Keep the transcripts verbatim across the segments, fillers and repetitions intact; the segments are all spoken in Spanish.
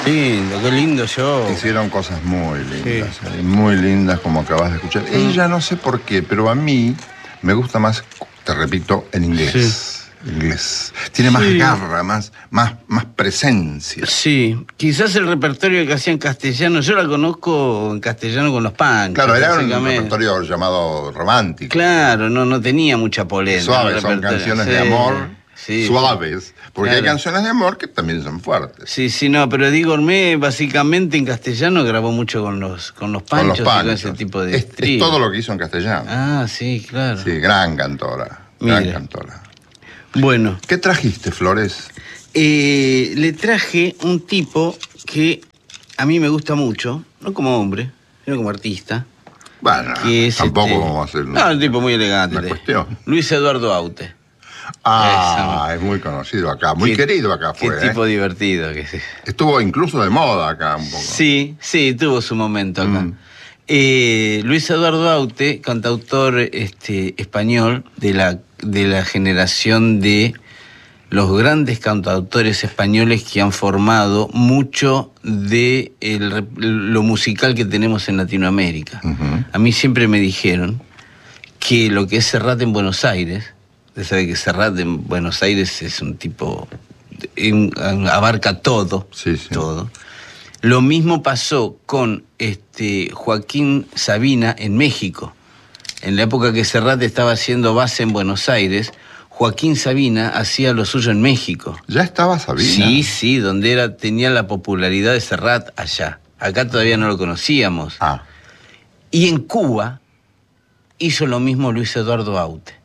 Lindo, qué lindo show. Hicieron cosas muy lindas, Sí. eh, muy lindas, como acabas de escuchar. Mm. Ella no sé por qué, pero a mí me gusta más, te repito, en inglés. Inglés. Tiene más Sí. garra, más, más, más presencia. Sí, quizás el repertorio que hacía en castellano, yo la conozco en castellano con los Panchos. Claro, era un básicamente. repertorio llamado romántico. Claro, no, no tenía mucha polenta. Suaves, el son repertorio. canciones Sí, de amor sí, suaves. Porque Claro. hay canciones de amor que también son fuertes. Sí, sí, no, pero Eddie Gourmet básicamente en castellano grabó mucho con los, con los Con Panchos, los y con Panchos. ese tipo de es, es estribo. todo lo que hizo en castellano. Ah, sí, claro. Sí, gran cantora. Gran Mire. cantora. Bueno, ¿Qué trajiste, Flores? eh, le traje un tipo que a mí me gusta mucho, no como hombre, sino como artista. Bueno, Que es, tampoco este, vamos a hacer No, un tipo muy elegante. una cuestión. Luis Eduardo Aute. Ah, es muy conocido acá, muy Qué- querido acá Qué fue. ¿eh? tipo divertido que es. Estuvo incluso de moda acá un poco. Sí, sí, tuvo su momento acá. Mm. Eh, Luis Eduardo Aute, cantautor este, español de la, de la generación de los grandes cantautores españoles que han formado mucho de el rep- lo musical que tenemos en Latinoamérica. Ujú. A mí siempre me dijeron que lo que es Serrat en Buenos Aires, usted sabe que Serrat en Buenos Aires es un tipo, en- abarca todo, Sí, sí. todo. Lo mismo pasó con este Joaquín Sabina en México. En la época que Serrat estaba haciendo base en Buenos Aires, Joaquín Sabina hacía lo suyo en México. ¿Ya estaba Sabina? Sí, sí, donde era, tenía la popularidad de Serrat allá. Acá todavía no lo conocíamos. Ah, Y en Cuba hizo lo mismo Luis Eduardo Aute.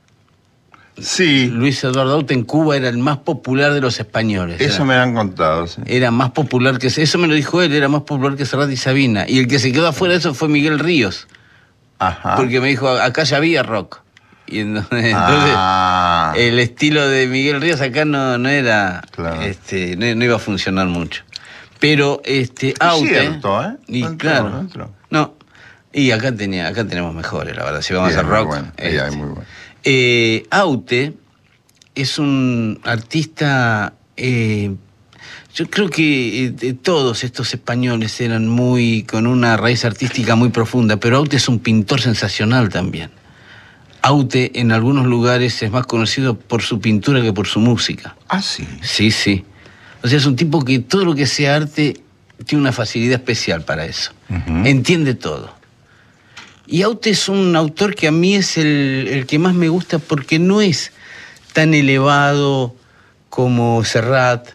sí, Luis Eduardo Aute en Cuba era el más popular de los españoles. eso era, me han contado. Sí. era más popular que... Eso me lo dijo él, era más popular que Serrat y Sabina. Y el que se quedó afuera de eso fue Miguel Ríos. Ajá. Porque me dijo, acá ya había rock. Y entonces, Ah. el estilo de Miguel Ríos acá no, no era... Claro. Este, no, no iba a funcionar mucho. Pero este, Es Aute... cierto, ¿eh? Y No entró, claro, no entró. no. Y acá, tenía, acá tenemos mejores, la verdad. Si vamos Sí, a es hacer muy rock... bueno, sí, este, es muy bueno. Eh, Aute es un artista, eh, yo creo que eh, de todos estos españoles eran muy, con una raíz artística muy profunda, pero Aute es un pintor sensacional también. Aute en algunos lugares es más conocido por su pintura que por su música. Ah, sí. Sí, sí. O sea, es un tipo que todo lo que sea arte tiene una facilidad especial para eso. Ujú. Entiende todo. Y Aute es un autor que a mí es el, el que más me gusta porque no es tan elevado como Serrat,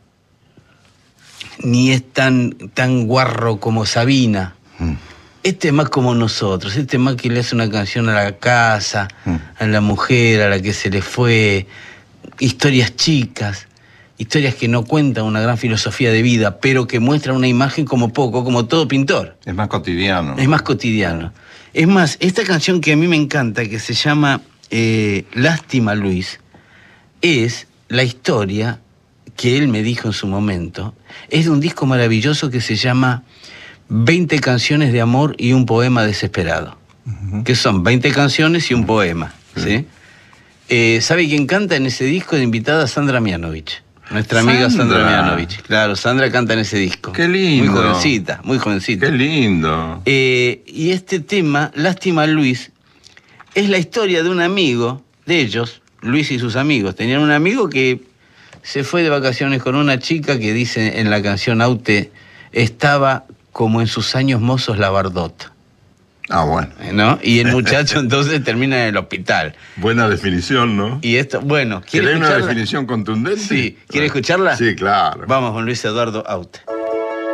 ni es tan, tan guarro como Sabina. Mm. Este es más como nosotros, este es más que le hace una canción a la casa, Mm. a la mujer, a la que se le fue, historias chicas, historias que no cuentan una gran filosofía de vida, pero que muestran una imagen como poco, como todo pintor. Es más cotidiano. Es más cotidiano. Es más, esta canción que a mí me encanta, que se llama eh, Lástima Luis, es la historia que él me dijo en su momento. Es de un disco maravilloso que se llama veinte canciones de amor y un poema desesperado. Ujú. Que son veinte canciones y un poema. Sí. ¿Sí? Eh, ¿Sabe quién canta en ese disco? De invitada Sandra Mianovich. Nuestra amiga Sandra, Sandra. Mianovich. Claro, Sandra canta en ese disco. Qué lindo. Muy jovencita, muy jovencita. Qué lindo. Eh, y este tema, Lástima Luis, es la historia de un amigo de ellos, Luis y sus amigos. Tenían un amigo que se fue de vacaciones con una chica que dice en la canción Aute, estaba como en sus años mozos la Bardot, Ah, bueno. ¿no? Y el muchacho entonces termina en el hospital. Buena definición, ¿no? Y esto, bueno, ¿quiere ¿Querés una escucharla? definición contundente? Sí, ¿quiere escucharla? Sí, claro. Vamos con Luis Eduardo Aute.